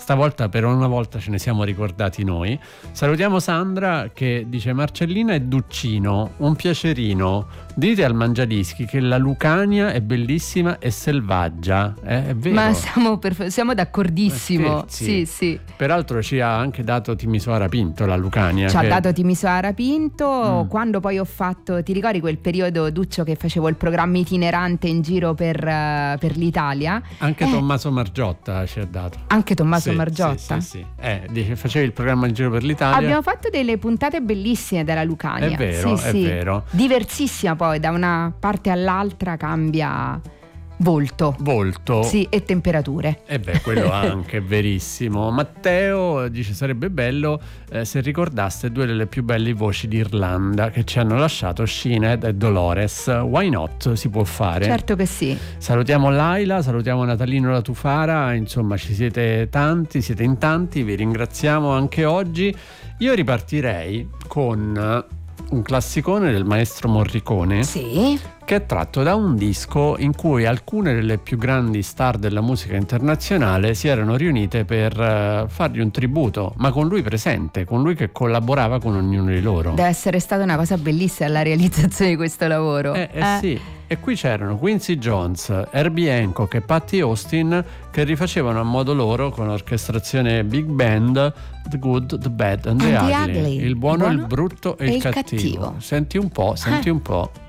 stavolta per una volta ce ne siamo ricordati noi. Salutiamo Sandra che dice: Marcellina e Duccino, un piacerino, dite al Mangiadischi che la Lucania è bellissima e selvaggia. È vero. Ma siamo d'accordissimo. Sì. Peraltro ci ha anche dato Timisoara Pinto la Lucania. Ci ha dato Timisoara Pinto. Quando poi ho fatto, ti ricordi quel periodo, Duccio, che facevo il programma itinerante in giro per l'Italia? Anche Tommaso Margiotta ci ha dato. Anche Tommaso Margiotta? Sì. Dice, facevi il programma in giro per l'Italia. Abbiamo fatto delle puntate bellissime della Lucania. È vero, è vero. Diversissima, poi da una parte all'altra cambia volto. Sì, e temperature. Quello anche è verissimo. Matteo dice: sarebbe bello se ricordaste due delle più belle voci d'Irlanda che ci hanno lasciato, Sinead e Dolores. Why not? Si può fare. Certo che sì. Salutiamo Laila, salutiamo Natalino Latufara, insomma ci siete tanti, siete in tanti, vi ringraziamo anche oggi. Io ripartirei con un classicone del maestro Morricone, che è tratto da un disco in cui alcune delle più grandi star della musica internazionale si erano riunite per fargli un tributo, ma con lui presente, con lui che collaborava con ognuno di loro. Deve essere stata una cosa bellissima la realizzazione di questo lavoro. Sì. E qui c'erano Quincy Jones, Herbie Hancock e Patti Austin che rifacevano a modo loro, con orchestrazione big band, The Good, The Bad and The Ugly. Il buono, il brutto e il cattivo. Senti un po'.